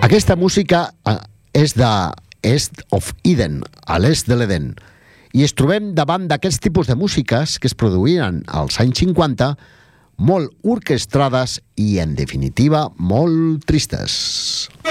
Aquesta música és de East of Eden, a l'est de l'Eden, i es trobem davant d'aquests tipus de músiques que es produïen als anys 50, molt orquestrades i, en definitiva, molt tristes.